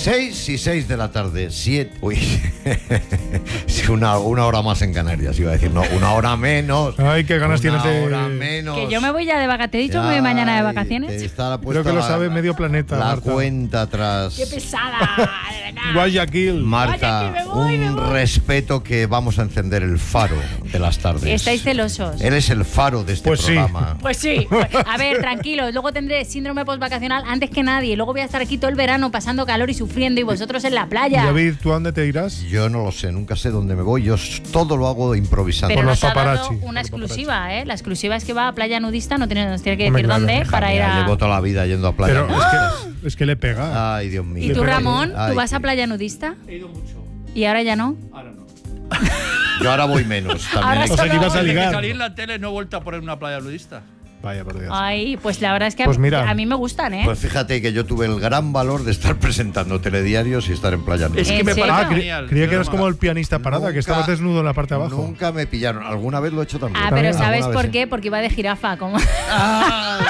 6 y 6 de la tarde. 7. Uy. una hora más en Canarias, iba a decir. No, una hora menos. Ay, qué ganas tienes de. Una hora menos. Que yo me voy ya de vacaciones. ¿Te he dicho que me voy mañana de vacaciones? Creo que lo sabe medio planeta. La Marta. cuenta atrás. ¡Qué pesada! Guayaquil. Marta, un respeto que vamos a encender el faro de las tardes. Estáis celosos. Él es el faro de este programa. Pues sí. A ver, tranquilos. Luego tendré síndrome postvacacional antes que nadie. Luego voy a estar aquí todo el verano pasando calor y sufriendo y vosotros en la playa. David, ¿tú a dónde te irás? Yo no lo sé, nunca sé dónde me voy. Yo todo lo hago improvisando. Pero Por nos los ha dado paparazzi. una exclusiva, ¿eh? La exclusiva es que va a playa nudista, nos tiene que decir Hombre, claro. dónde para ir a... Llevo toda la vida yendo a playa. Pero es que le pega. Ay, Dios mío. ¿Y tú, Ramón? Ay, ¿Tú vas a playa nudista? He ido mucho. ¿Y ahora ya no? Ahora no. Yo ahora voy menos. También Ahora hay O sea, que ibas a Desde que ligar. salí en la tele no he vuelto a poner una playa nudista. Vaya, por Dios. Ay, pues la verdad es que Pues mira. a mí me gustan, ¿eh? Pues fíjate que yo tuve el gran valor de estar presentando telediarios y estar en playa nudista. Es que ¿En me serio? parece Ah, genial. creía que Yo eras no como me- el pianista parada, que estabas desnudo en la parte de abajo. Nunca me pillaron. Alguna vez lo he hecho también. Ah, pero ¿sabes Alguna por vez, qué? Porque iba de jirafa, como... Ay.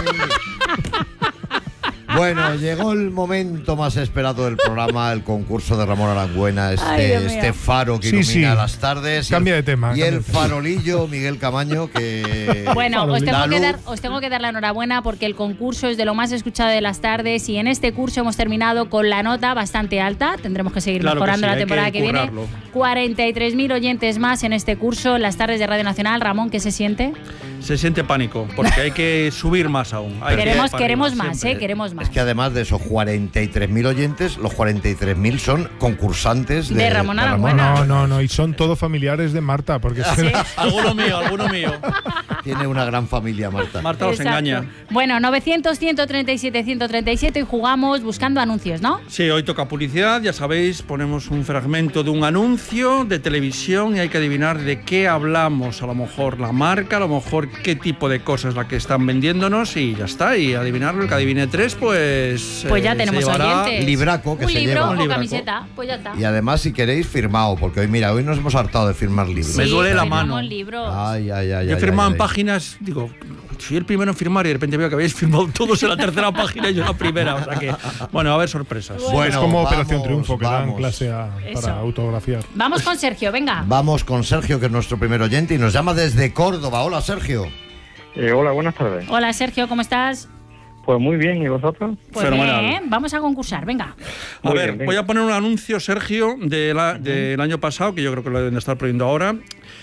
Bueno, llegó el momento más esperado del programa, el concurso de Ramón Arangüena, Ay, Dios mío. este faro que Sí, ilumina sí. las tardes. Cambia de tema, Y cambia el de tema. farolillo, Miguel Camaño, que... Bueno, os La tengo luz. que dar la enhorabuena porque el concurso es de lo más escuchado de las tardes y en este curso hemos terminado con la nota bastante alta. Tendremos que seguir Claro que mejorando sí, la hay temporada que viene. currarlo. 43.000 oyentes más en este curso en las tardes de Radio Nacional. Ramón, ¿qué se siente? Se siente pánico, porque hay que subir más aún. Hay que ir para Queremos arriba, más, siempre. queremos más. Es que además de esos 43.000 oyentes, los 43.000 son concursantes De Ramón No, y son todos familiares de Marta, porque Sí. Alguno mío. Tiene una gran familia, Marta. Marta los Exacto. engaña. Bueno, 900-137-137 y jugamos buscando anuncios, ¿no? Sí, hoy toca publicidad, ya sabéis, ponemos un fragmento de un anuncio de televisión y hay que adivinar de qué hablamos, a lo mejor la marca, a lo mejor qué tipo de cosa es la que están vendiéndonos y ya está, y adivinarlo, el que adivine 3, pues Pues ya se tenemos llevará oyentes. libraco que un se libro lleva. o Un libraco. camiseta, pues ya está. Y además, si queréis, firmado, porque hoy nos hemos hartado de firmar libros. Me duele la firmamos mano. libros. Ay. Yo he firmado en páginas, digo, soy el primero en firmar y de repente veo que habéis firmado todos en la tercera página y yo en la primera, o sea que, bueno, va a haber sorpresas. Bueno, es como vamos, Operación Triunfo, que dan vamos. clase Eso. para autografiar. Vamos con Sergio, venga. Vamos con Sergio, que es nuestro primer oyente y nos llama desde Córdoba. Hola, Sergio. Hola, buenas tardes. Hola Sergio, ¿cómo estás? Pues muy bien, ¿y vosotros? Pues Fenomenal. bien, vamos a concursar, venga. A Muy ver, bien, venga. voy a poner un anuncio, Sergio, del año pasado, que yo creo que lo deben de estar poniendo ahora.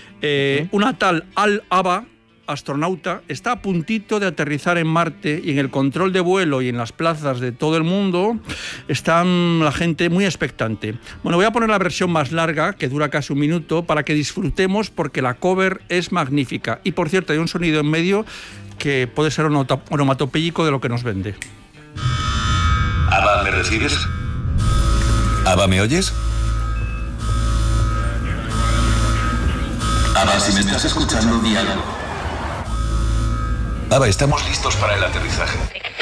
Una tal Al-Aba, astronauta, está a puntito de aterrizar en Marte y en el control de vuelo y en las plazas de todo el mundo están la gente muy expectante. Bueno, voy a poner la versión más larga, que dura casi un minuto, para que disfrutemos porque la cover es magnífica. Y por cierto, hay un sonido en medio que puede ser onomatopéyico de lo que nos vende. Ava, ¿me recibes? Ava, ¿me oyes? Ava, si me estás escuchando, di algo. Ava, estamos listos para el aterrizaje.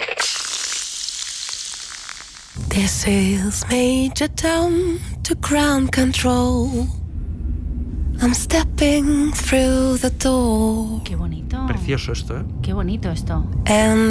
This is Major Tom to ground control. I'm stepping through the door. Qué bonito. Precioso esto, ¿eh? Qué bonito esto. And